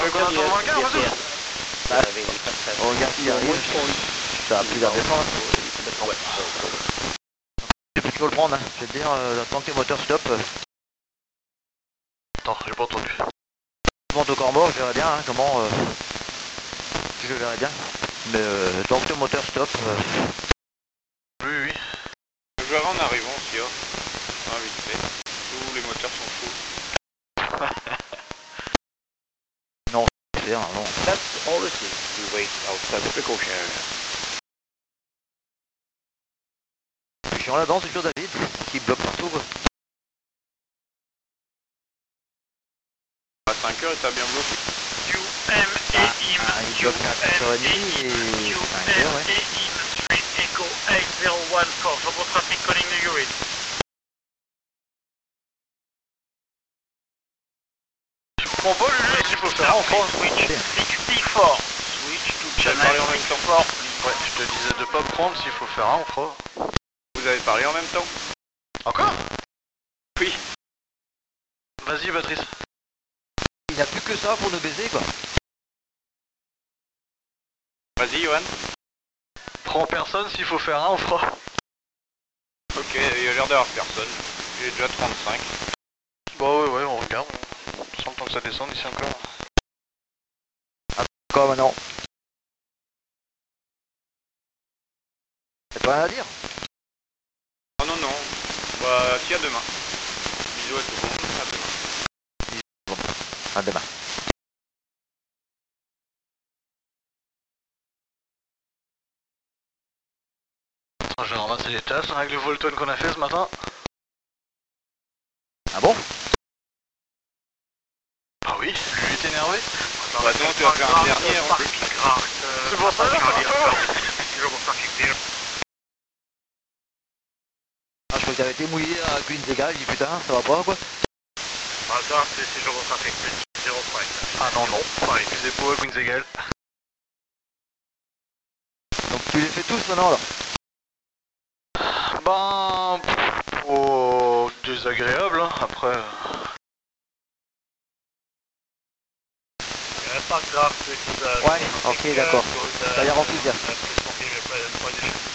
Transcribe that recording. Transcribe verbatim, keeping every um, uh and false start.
mais qu'on attend le vainqueur, vas-y. Bah, on regarde qui arrive. Ça va plus à descendre. Tu peux toujours le prendre, hein. Je vais te dire, euh, tant que les moteurs stop. Euh... Attends, j'ai pas entendu. Je monte au corps mort, je verrai bien hein, comment. Euh... Je verrai bien. Mais euh, tant que le moteur stop. Euh... Oui, oui. Je verrai en arrivant aussi, hein. Ah, vite fait. Tous les moteurs sont fous. non, c'est un non. That's all it is. We wait outside the precaution area. Je suis en là-dedans, c'est toujours David qui bloque partout quoi. À cinq heures, il t'a bien bloqué. Q M et I M. Ah, il bloque à quatre heures trente et cinq heures, ouais. Q M et I M. Street Echo eight zero one four. Turbo traffic calling the U S. Tu prends pas lui, s'il faut faire un, on prend. Switch sixty-four. Switch to J'ai channel parlé en même temps. sixty-four. Ouais, je te disais de pas prendre, s'il faut faire un, on fera. Vous avez parlé en même temps? Encore? Oui. Vas-y, Patrice. Il n'y a plus que ça pour nous baiser quoi. Vas-y, Johan. Prends personne, s'il faut faire un, on fera. Ok, il y a l'air d'avoir personne. J'ai déjà trente-cinq. Bon, ouais, ouais, on regarde. On sent le temps que ça descende ici encore. Quoi maintenant? T'as pas rien à dire? Oh non, non. Bah, si, à demain. Bisous à tout le monde. À demain. Bon, à demain. Je vais ramasser les tasses avec le Volton qu'on a fait ce matin. Ah bon? Ah oui, lui est énervé. Bah non, tu vas faire un dernier. Hein. C'est pour ça là. Ah, je crois que t'avais été mouillé à Queen's Egal, j'ai dit putain, ça va pas quoi? Ah non, non. Excusez pour Quinzegel. Donc tu les fais tous maintenant là? Ben... Oh, désagréable, hein. Après... Pas grave, c'est Ouais, ok, d'accord. Ça a l'air enthousiaste. euh,